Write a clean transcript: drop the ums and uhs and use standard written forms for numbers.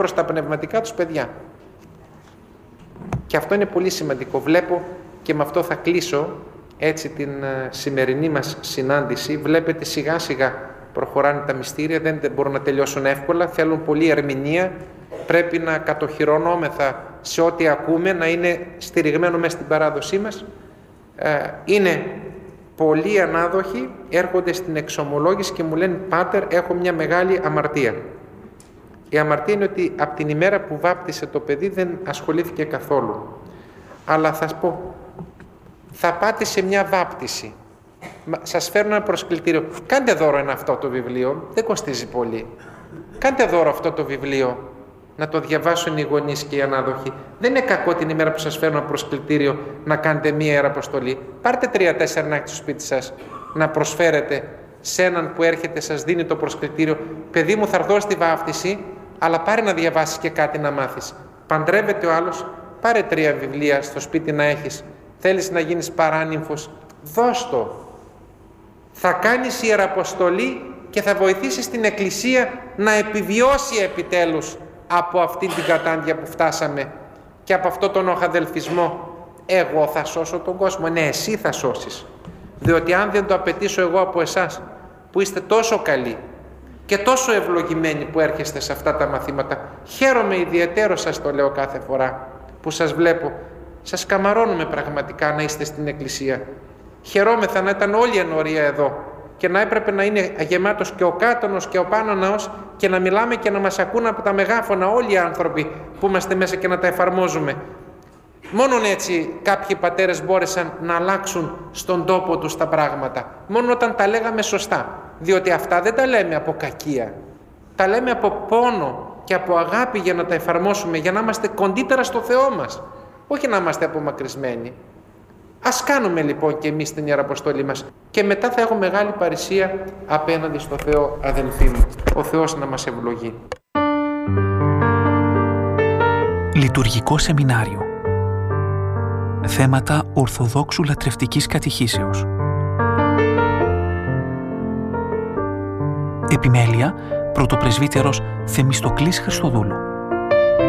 προς τα πνευματικά τους παιδιά. Και αυτό είναι πολύ σημαντικό. Βλέπω, και με αυτό θα κλείσω έτσι την σημερινή μας συνάντηση, βλέπετε σιγά σιγά προχωράνε τα μυστήρια, δεν μπορούν να τελειώσουν εύκολα, θέλουν πολλή ερμηνεία, πρέπει να κατοχυρώνομεθα σε ό,τι ακούμε, να είναι στηριγμένο μέσα στην παράδοσή μας. Είναι πολλοί ανάδοχοι, έρχονται στην εξομολόγηση και μου λένε «Πάτερ, έχω μια μεγάλη αμαρτία». Η αμαρτία είναι ότι από την ημέρα που βάπτισε το παιδί δεν ασχολήθηκε καθόλου. Αλλά θα σας πω, θα πάτε σε μια βάπτιση, σας φέρνω ένα προσκλητήριο, κάντε δώρο αυτό το βιβλίο, δεν κοστίζει πολύ. Κάντε δώρο αυτό το βιβλίο, να το διαβάσουν οι γονείς και οι ανάδοχοι. Δεν είναι κακό την ημέρα που σας φέρνω ένα προσκλητήριο να κάνετε μία ιεραποστολή. Πάρτε 3-4 να έχετε στο σπίτι σας, να προσφέρετε σε έναν που έρχεται, σας δίνει το προσκλητήριο. Παιδί μου, θα έρθω στη βάφτιση, αλλά πάρε να διαβάσεις και κάτι να μάθεις. Παντρεύεται ο άλλος, πάρε 3 βιβλία στο σπίτι να έχεις. Θέλεις να γίνεις παράνυμφος, δώσ' το. Θα κάνεις ιεραποστολή και θα βοηθήσεις την Εκκλησία να επιβιώσει επιτέλους από αυτή την κατάντια που φτάσαμε και από αυτό τον οχαδελφισμό. Εγώ θα σώσω τον κόσμο. Ναι, εσύ θα σώσεις. Διότι αν δεν το απαιτήσω εγώ από εσάς, που είστε τόσο καλοί και τόσο ευλογημένοι που έρχεστε σε αυτά τα μαθήματα, χαίρομαι ιδιαιτέρως, σας το λέω κάθε φορά που σας βλέπω. Σας καμαρώνουμε πραγματικά να είστε στην Εκκλησία. Χαιρόμεθα να ήταν όλη η ενορία εδώ και να έπρεπε να είναι γεμάτος και ο κάτωνος και ο πάνω ναός και να μιλάμε και να μας ακούν από τα μεγάφωνα όλοι οι άνθρωποι που είμαστε μέσα και να τα εφαρμόζουμε. Μόνον έτσι κάποιοι πατέρες μπόρεσαν να αλλάξουν στον τόπο τους τα πράγματα. Μόνο όταν τα λέγαμε σωστά. Διότι αυτά δεν τα λέμε από κακία. Τα λέμε από πόνο και από αγάπη για να τα εφαρμόσουμε, για να είμαστε κοντύτερα στο Θεό μας. Όχι να είμαστε απομακρυσμένοι. Ας κάνουμε λοιπόν και εμείς την ιεραποστολή μας και μετά θα έχω μεγάλη παρησία απέναντι στο Θεό, αδελφοί μου. Ο Θεός να μας ευλογεί. Λειτουργικό σεμινάριο. Θέματα Ορθοδόξου Λατρευτικής Κατηχήσεως. Επιμέλεια, πρωτοπρεσβύτερος Θεμιστοκλής Χριστοδούλου.